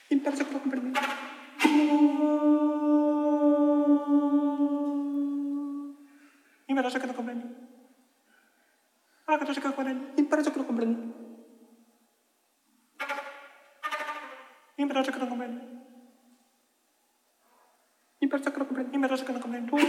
Imparso que lo comprendí. Imparso que lo comprendí. Ah, que no sé qué comprendí. Imparso que lo comprendí. Imparso que lo comprendí. Imparso que lo comprendí. Imparso que lo comprendí.